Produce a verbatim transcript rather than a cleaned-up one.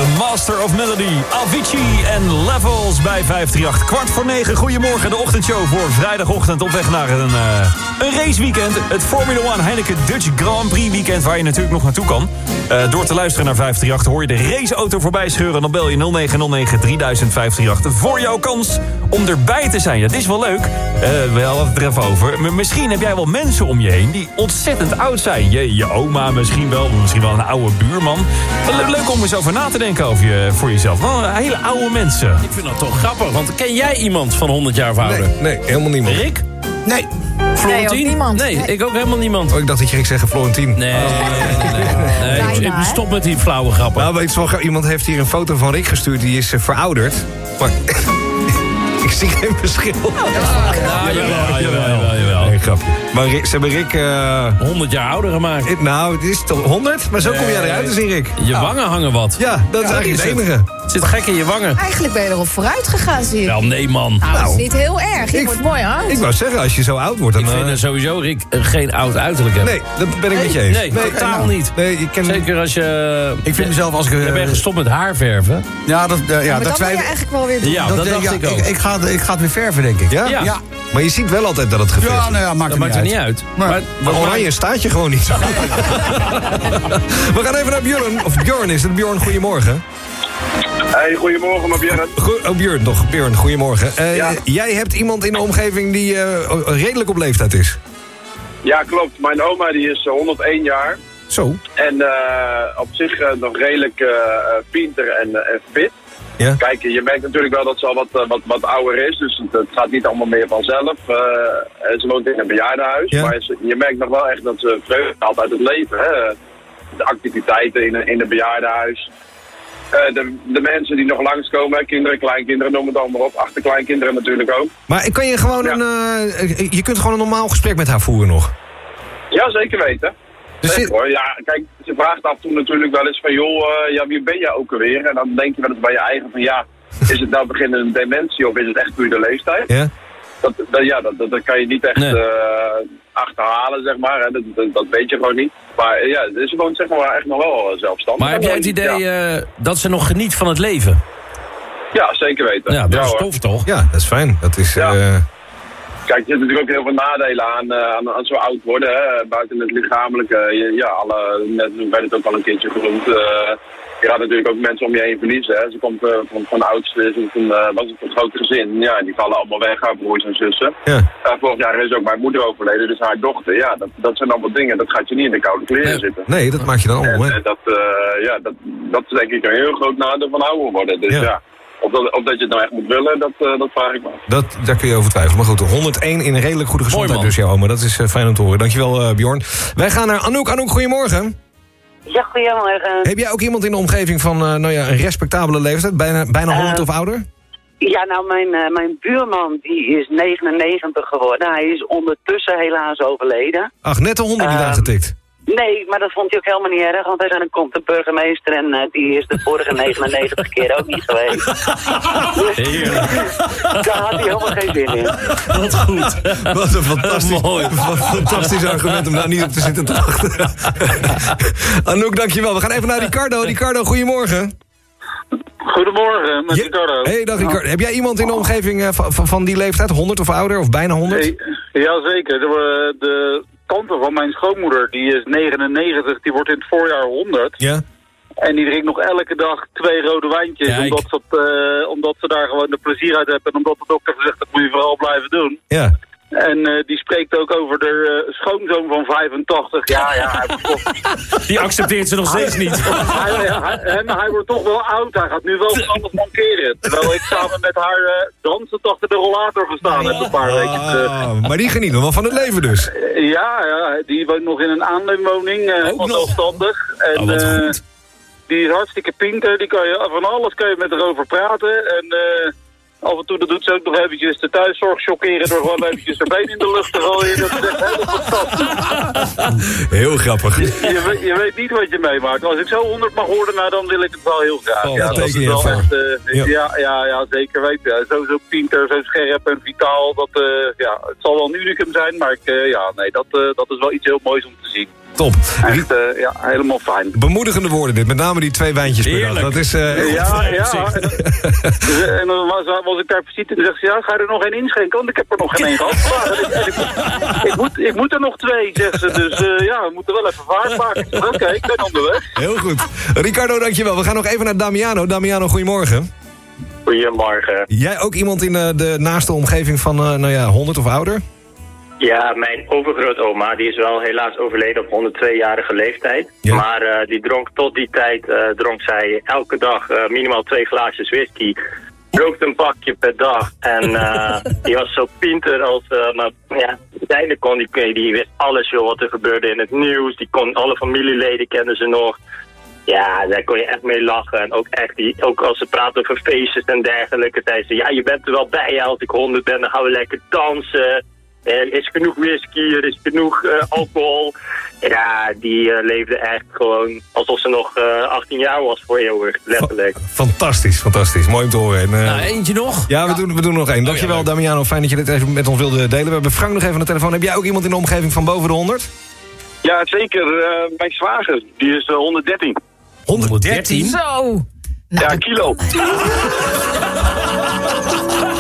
Master of Melody, Avicii en Levels bij vijf drie acht. Kwart voor negen, goedemorgen, de ochtendshow voor vrijdagochtend op weg naar een, uh, een raceweekend. Het Formula one Heineken Dutch Grand Prix weekend waar je natuurlijk nog naartoe kan. Uh, door te luisteren naar vijf drie acht hoor je de raceauto voorbij scheuren. Dan bel je nul negen nul negen drie duizend vijf drie acht voor jouw kans om erbij te zijn. Dat is wel leuk. Uh, we hadden het er even over. Maar misschien heb jij wel mensen om je heen die ontzettend oud zijn. Je, je oma misschien wel, misschien wel een oude buurman. Le- leuk om eens over na te denken over je, voor jezelf. Wel hele oude mensen. Ik vind dat toch grappig, want ken jij iemand van honderd jaar of ouder? Nee, nee, helemaal niemand. Rick? Nee. Florentien? Nee, ook niemand. Nee, Nee. ik ook helemaal niemand. Oh, ik dacht dat je ging zeggen Florentien. Nee, nee, nee. nee. nee. Bijna, ik- Stop met die flauwe grappen. Nou, weet je wel, iemand heeft hier een foto van Rick gestuurd. Die is uh, verouderd. Maar ik zie geen verschil. Ja, jawel, jawel, jawel, jawel. Nee, grapje. Maar Rick, ze hebben Rick... Uh, honderd jaar ouder gemaakt. it- nou, het is toch honderd? Maar zo kom jij eruit te zien, Rick. Je wangen hangen wat. Ja, dat is Ja, eigenlijk is het het. enige. Het zit gek in je wangen. Eigenlijk ben je erop vooruit gegaan, zie ik. Wel, nee man. Nou, dat Nou, is niet heel erg. Je ik- wordt mooi oud. Ik wou zeggen, als je zo oud wordt, dan... Ik vind uh, er sowieso, Rick, eh, geen oud uiterlijk hebben. nee, dat ben ik met je eens. Nee, totaal niet. Nee, je kent... Zeker als je... Ik vind mezelf als ik... uh, Je bent gestopt met haarverven. Ja, dat, uh, ja, maar dat dat wil je twijfel... eigenlijk wel weer doen. Ja, dat, dacht ja, ik ook. Ik, ik, ga, ik ga het weer verven, denk ik. Ja? Ja. Ja, Maar je ziet wel altijd dat het geverfd ja is. nou ja, maakt Dat er maakt er niet uit. Nee. Maar, Maar oranje staat je gewoon niet. We gaan even naar Björn. Of Björn is het. Björn, goedemorgen. Hey, goedemorgen, maar Björn. Go- oh, Björn, toch. Björn, goedemorgen. Uh, Ja. Jij hebt iemand in de omgeving die uh, redelijk op leeftijd is. Ja, klopt. Mijn oma die is uh, honderdéén jaar. Zo. En uh, op zich uh, nog redelijk uh, pinter en, uh, en fit. Ja. Kijk, je merkt natuurlijk wel dat ze al wat, uh, wat, wat ouder is. Dus het, het gaat niet allemaal meer vanzelf. Uh, ze woont in een bejaardenhuis. Ja. Maar ze, je merkt nog wel echt dat ze vreugde haalt uit het leven. Hè? De activiteiten in, een- in een bejaardenhuis. Uh, de, de mensen die nog langskomen, kinderen, kleinkinderen, noem het allemaal op. Achterkleinkinderen natuurlijk ook. Maar kan je gewoon Ja. een... Uh, je kunt gewoon een normaal gesprek met haar voeren nog. Ja, zeker weten. Dus Zeker, dit- hoor. Ja, kijk, ze vraagt af en toe natuurlijk wel eens van, joh, uh, ja, wie ben jij ook alweer? En dan denk je wel eens bij je eigen van, ja, is het nou beginnende dementie of is het echt puur de leeftijd? Ja? Dat, dat, ja, dat, dat, dat kan je niet echt Nee. uh, achterhalen, zeg maar. Hè. Dat, dat, dat weet je gewoon niet. Maar uh, ja, ze woont zeg maar echt nog wel zelfstandig. maar heb jij het idee Ja, uh, dat ze nog geniet van het leven? ja zeker weten. Ja, dat is hoor. tof toch? Ja, dat is fijn. Dat is... Ja. Uh, Kijk, er zitten natuurlijk ook heel veel nadelen aan, uh, aan, aan zo oud worden. Hè. Buiten het lichamelijke, je- ja, alle, net werd het ook al een keertje genoemd. Uh, je gaat natuurlijk ook mensen om je heen verliezen. Hè. Ze komt uh, van, van de oudste, is het een, uh, was het een groot gezin. Ja, die vallen allemaal weg, haar broers en zussen. ja. Uh, vorig jaar is ook mijn moeder overleden, dus haar dochter. Ja, dat, dat zijn allemaal dingen, dat gaat je niet in de koude kleren Nee. zitten. Nee, dat maak je dan En, allemaal, hè? en dat, uh, ja, dat, dat is denk ik een heel groot nadeel van ouder worden. Dus Ja. ja, of, dat, of dat je het nou echt moet willen, dat, uh, dat vraag ik me af. Dat, daar kun je over twijfelen. Maar goed, honderdéén in een redelijk goede gezondheid man. dus, jouw oma. Dat is uh, fijn om te horen. Dankjewel, uh, Bjorn. Wij gaan naar Anouk. Anouk, goedemorgen. Ja, goedemorgen. Heb jij ook iemand in de omgeving van uh, nou ja, een respectabele leeftijd? Bijna, bijna honderd of ouder? Ja, nou, mijn, uh, mijn buurman die is negenennegentig geworden. Hij is ondertussen helaas overleden. Ach, net de honderd niet Ehm, aangetikt. Nee, maar dat vond hij ook helemaal niet erg, want hij is een komt de burgemeester en uh, die is de vorige negenennegentig keer ook niet geweest. Heerlijk. Daar had hij helemaal geen zin in. Wat goed. Wat een fantastisch, Mooi. wat een fantastisch argument om daar niet op te zitten te wachten. Anouk, dankjewel. We gaan even naar Ricardo. Ricardo, goedemorgen. Goedemorgen, met Je- Hey, dag Ricardo. Heb jij iemand in de omgeving uh, van, van, van die leeftijd? honderd of ouder? Of bijna honderd? Jazeker, de, de tante van mijn schoonmoeder, die is negenennegentig, die wordt in het voorjaar honderd. Ja. En die drinkt nog elke dag twee rode wijntjes, Kijk. omdat ze, het, eh, omdat ze daar gewoon de plezier uit hebben. En omdat de dokter gezegd, dat moet je vooral blijven doen. Ja. En eh, die spreekt ook over de uh, schoonzoon van vijfentachtig. Ja, ja, hij wordt toch, Die accepteert ze nog steeds niet. hij, hij, en hij wordt toch wel oud. Hij gaat nu wel van alles mankeren. Terwijl ik samen met haar uh, dansend achter de rollator gestaan heb een paar weken terug. Ah, maar die genieten wel van het leven dus. Ja, ja, die woont nog in een aanleunwoning, uh, helemaal nog? zelfstandig. En Oh, wat eh, goed. die is hartstikke pinter, die kan je, van alles kan je met haar over praten. En uh, Af en toe dat doet ze ook nog eventjes de thuiszorg chockeren door gewoon eventjes haar been in de lucht te gooien. Dat is echt helemaal fantastisch. Heel grappig. Je, weet, je weet niet wat je meemaakt. Als ik zo honderd mag horen, nou dan wil ik het wel heel graag. Oh, ja, dat dat teken is je wel ervan. echt, uh, Ja. ja. Ja, ja, zeker weten. Ja. Zo, zo pinter, zo scherp en vitaal. Dat, uh, ja, het zal wel een unicum zijn, maar ik, uh, ja, nee, dat, uh, dat is wel iets heel moois om te zien. Top. Echt, uh, ja, helemaal fijn. Bemoedigende woorden dit, met name die twee wijntjes per dag. Dat is... Uh, Ja, ja. En, dus, en dan was, was ik daar visite en dan zegt ze, ja, ga je er nog één inschenken? Want ik heb er nog geen één gehad. Ja, en ik, en ik, ik, moet, ik moet er nog twee, zegt ze. Dus uh, ja, we moeten wel even vaart maken. Oké, okay, ik ben onderweg. Heel goed. Ricardo, dankjewel. We gaan nog even naar Damiano. Damiano, goedemorgen. Goedemorgen. Jij ook iemand in uh, de naaste omgeving van, uh, nou ja, honderd of ouder? Ja, mijn overgrootoma, die is wel helaas overleden op honderdtweejarige leeftijd. Ja. Maar uh, die dronk tot die tijd, uh, dronk zij elke dag uh, minimaal twee glaasjes whisky. Rookte een pakje per dag. En uh, die was zo pinter als, uh, maar ja, uiteindelijk kon die, die wist alles joh, wat er gebeurde in het nieuws. Die kon, alle familieleden kenden ze nog. Ja, daar kon je echt mee lachen. En ook echt, die, ook als ze praten over feestjes en dergelijke, zei ze, ja, je bent er wel bij als ik honderd ben, dan gaan we lekker dansen. Er is genoeg whisky, er is genoeg uh, alcohol. Ja, die uh, leefde echt gewoon alsof ze nog uh, achttien jaar was voor eeuwig, letterlijk. Fantastisch, fantastisch. Mooi om te horen. En, uh, Nou, eentje nog? ja, we, Doen, we doen nog één. Dankjewel, Oh, ja, Damiano. Fijn dat je dit even met ons wilde delen. We hebben Frank nog even aan de telefoon. Heb jij ook iemand in de omgeving van boven de honderd? Ja, zeker. Uh, mijn zwager, die is uh, honderddertien. honderddertien? Zo. Nou, Ja, kilo.